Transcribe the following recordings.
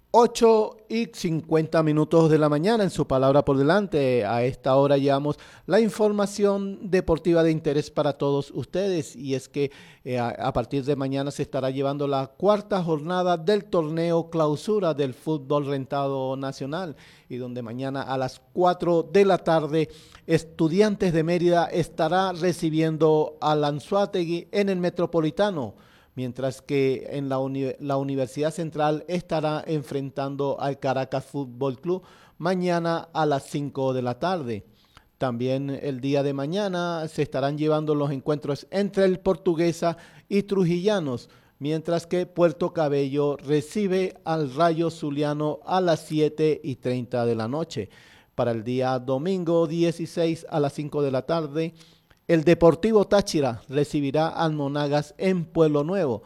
8:50 de la mañana en su palabra por delante. A esta hora llevamos la información deportiva de interés para todos ustedes y es que a partir de mañana se estará llevando la cuarta jornada del torneo clausura del fútbol rentado nacional y donde mañana a las 4 de la tarde Estudiantes de Mérida estará recibiendo al Anzoátegui en el Metropolitano, mientras que en la Universidad Central estará enfrentando al Caracas Fútbol Club mañana a las 5 de la tarde. También el día de mañana se estarán llevando los encuentros entre el Portuguesa y Trujillanos, mientras que Puerto Cabello recibe al Rayo Zuliano a las 7:30 de la noche. Para el día domingo 16 a las 5 de la tarde, el Deportivo Táchira recibirá al Monagas en Pueblo Nuevo.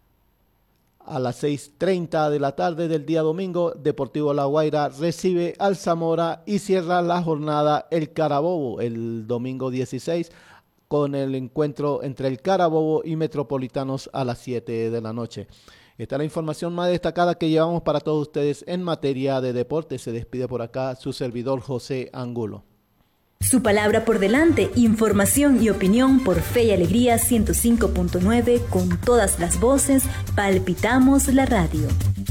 A las 6:30 de la tarde del día domingo, Deportivo La Guaira recibe al Zamora y cierra la jornada el Carabobo el domingo 16 con el encuentro entre el Carabobo y Metropolitanos a las 7 de la noche. Esta es la información más destacada que llevamos para todos ustedes en materia de deporte. Se despide por acá su servidor José Angulo. Su palabra por delante, información y opinión por Fe y Alegría 105.9 con todas las voces, palpitamos la radio.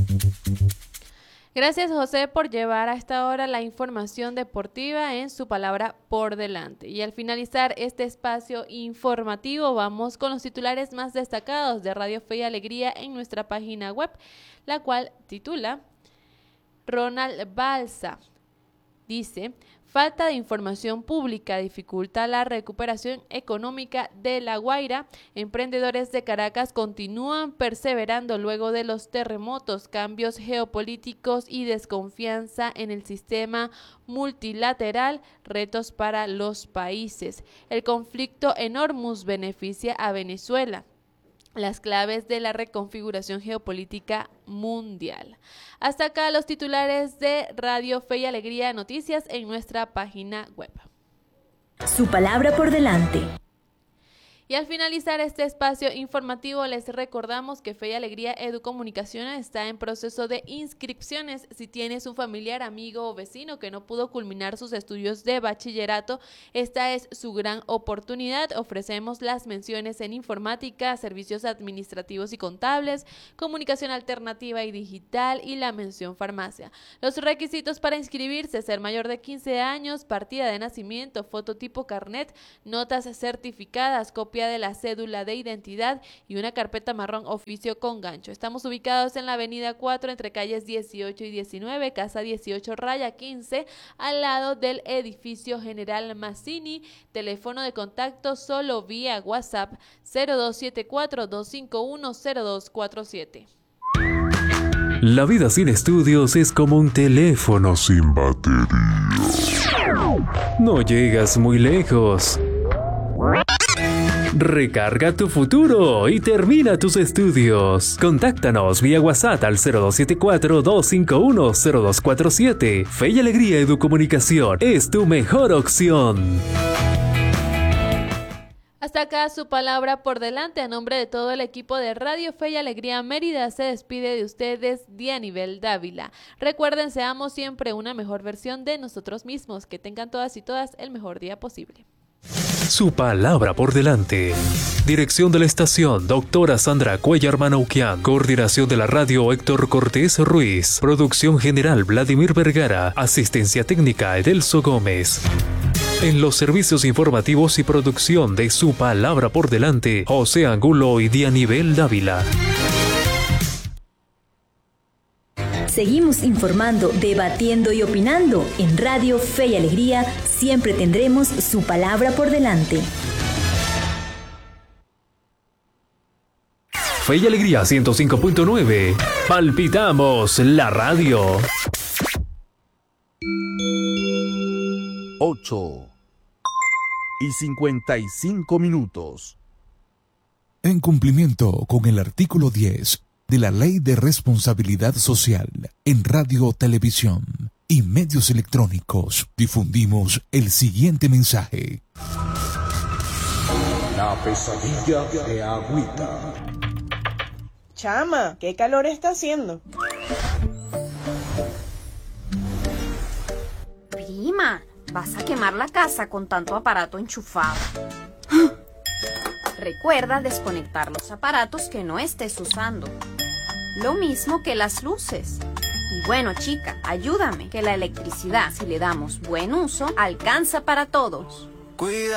Gracias, José, por llevar a esta hora la información deportiva en su palabra por delante. Y al finalizar este espacio informativo, vamos con los titulares más destacados de Radio Fe y Alegría en nuestra página web, la cual titula Ronald Balsa. Dice: falta de información pública dificulta la recuperación económica de La Guaira. Emprendedores de Caracas continúan perseverando luego de los terremotos, cambios geopolíticos y desconfianza en el sistema multilateral, retos para los países. El conflicto en Hormuz beneficia a Venezuela. Las claves de la reconfiguración geopolítica mundial. Hasta acá los titulares de Radio Fe y Alegría Noticias en nuestra página web. Su palabra por delante. Y al finalizar este espacio informativo les recordamos que Fe y Alegría Educomunicación está en proceso de inscripciones. Si tienes un familiar, amigo o vecino que no pudo culminar sus estudios de bachillerato, esta es su gran oportunidad. Ofrecemos las menciones en informática, servicios administrativos y contables, comunicación alternativa y digital y la mención farmacia. Los requisitos para inscribirse: ser mayor de 15 años, partida de nacimiento, fototipo carnet, notas certificadas, copia de la cédula de identidad y una carpeta marrón oficio con gancho. Estamos ubicados en la avenida 4 entre calles 18 y 19, casa 18 raya 15, al lado del edificio General Mazzini. Teléfono de contacto solo vía WhatsApp 0274-251-0247. La vida sin estudios es como un teléfono sin batería. No llegas muy lejos. Recarga tu futuro y termina tus estudios. Contáctanos vía WhatsApp al 0274-251-0247. Fe y Alegría Educomunicación es tu mejor opción. Hasta acá su palabra por delante. A nombre de todo el equipo de Radio Fe y Alegría Mérida se despide de ustedes Dianibel Dávila. Recuerden, seamos siempre una mejor versión de nosotros mismos. Que tengan todas y todas el mejor día posible. Su palabra por delante. Dirección de la estación, doctora Sandra Cuellar Manauquian. Coordinación de la radio, Héctor Cortés Ruiz. Producción general, Vladimir Vergara. Asistencia técnica, Edelso Gómez. En los servicios informativos y producción de Su palabra por delante, José Angulo y Dianibel Dávila. Seguimos informando, debatiendo y opinando. En Radio Fe y Alegría siempre tendremos su palabra por delante. Fe y Alegría 105.9. Palpitamos la radio. 8:55. En cumplimiento con el artículo 10 de la Ley de Responsabilidad Social en Radio, Televisión y Medios Electrónicos, difundimos el siguiente mensaje. La pesadilla de Agüita. Chama, ¿qué calor está haciendo? Prima, vas a quemar la casa con tanto aparato enchufado. Recuerda desconectar los aparatos que no estés usando. Lo mismo que las luces. Y bueno, chica, ayúdame, que la electricidad, si le damos buen uso, alcanza para todos. Cuida.